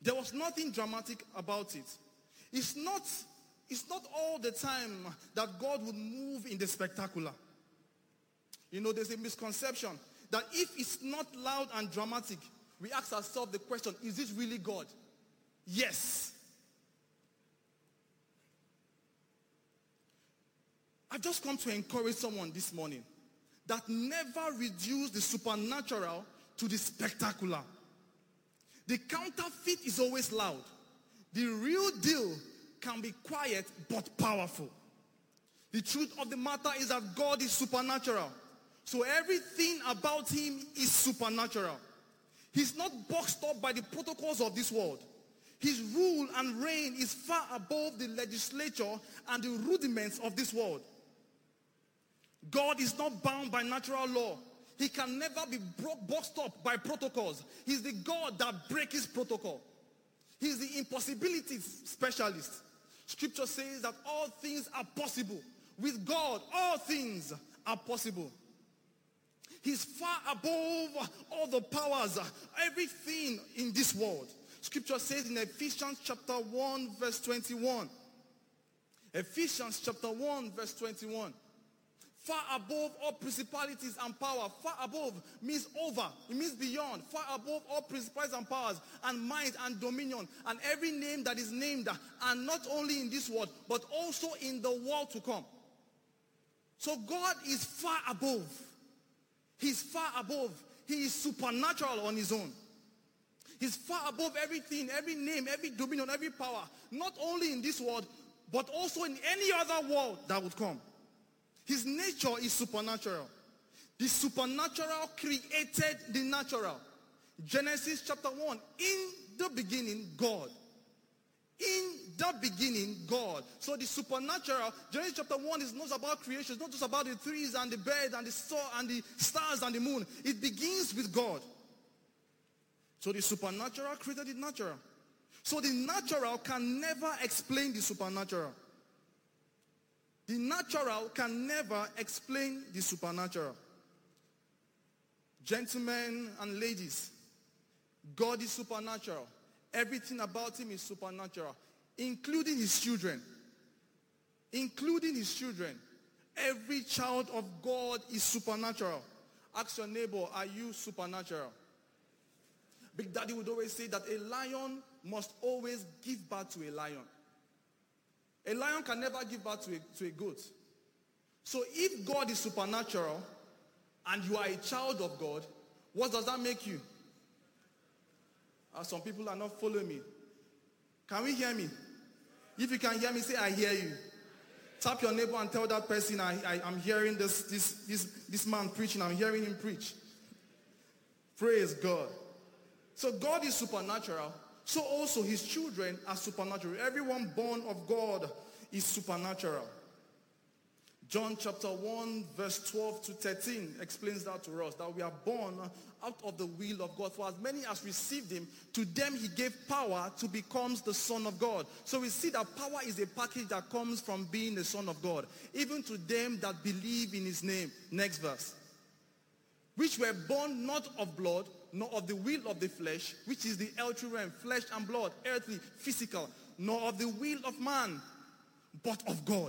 There was nothing dramatic about it. It's not all the time that God would move in the spectacular. There's a misconception that if it's not loud and dramatic, we ask ourselves the question, is it really God? Yes. I've just come to encourage someone this morning that never reduce the supernatural to the spectacular. The counterfeit is always loud. The real deal can be quiet but powerful. The truth of the matter is that God is supernatural. So everything about him is supernatural. He's not boxed up by the protocols of this world. His rule and reign is far above the legislature and the rudiments of this world. God is not bound by natural law. He can never be boxed up by protocols. He's the God that breaks his protocol. He's the impossibility specialist. Scripture says that all things are possible. With God, all things are possible. He's far above all the powers, everything in this world. Scripture says in Ephesians chapter 1 verse 21. Ephesians chapter 1 verse 21. Far above all principalities and power. Far above means over. It means beyond. Far above all principalities and powers and might and dominion and every name that is named, and not only in this world but also in the world to come. So God is far above. He's far above. He is supernatural on his own. He's far above everything, every name, every dominion, every power. Not only in this world but also in any other world that would come. His nature is supernatural. The supernatural created the natural. Genesis chapter 1. In the beginning, God. In the beginning, God. So the supernatural, Genesis chapter 1 is not about creation. It's not just about the trees and the birds and the sun and the stars and the moon. It begins with God. So the supernatural created the natural. So the natural can never explain the supernatural. The natural can never explain the supernatural. Gentlemen and ladies, God is supernatural. Everything about him is supernatural, including his children. Including his children. Every child of God is supernatural. Ask your neighbor, are you supernatural? Big Daddy would always say that a lion must always give birth to a lion. A lion can never give birth to a goat. So if God is supernatural and you are a child of God, what does that make you? Some people are not following me. Can we hear me? If you can hear me, say, I hear you. Tap your neighbor and tell that person, I'm hearing this man preaching. I'm hearing him preach. Praise God. So God is supernatural. So also his children are supernatural. Everyone born of God is supernatural. John chapter 1 verse 12 to 13 explains that to us, that we are born out of the will of God. For as many as received him, to them he gave power to become the Son of God. So we see that power is a package that comes from being the Son of God. Even to them that believe in his name. Next verse. Which were born not of blood, nor of the will of the flesh, which is the earthly realm, flesh and blood, earthly, physical, nor of the will of man, but of God.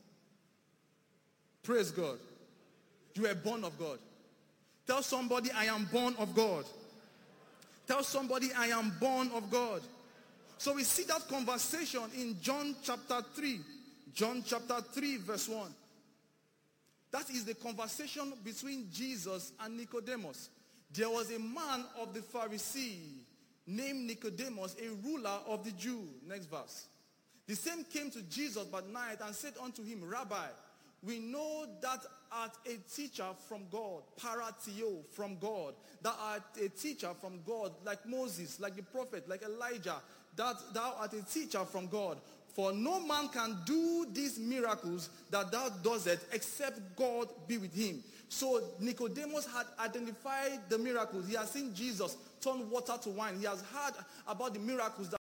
Praise God. You were born of God. Tell somebody, I am born of God. Tell somebody, I am born of God. So we see that conversation in John chapter 3. John chapter 3 verse 1. That is the conversation between Jesus and Nicodemus. There was a man of the Pharisee named Nicodemus, a ruler of the Jews. Next verse. The same came to Jesus by night and said unto him, Rabbi, we know that art a teacher from God, paratio, from God, that art a teacher from God, like Moses, like the prophet, like Elijah, that thou art a teacher from God. For no man can do these miracles that thou doest except God be with him. So Nicodemus had identified the miracles. He has seen Jesus turn water to wine. He has heard about the miracles that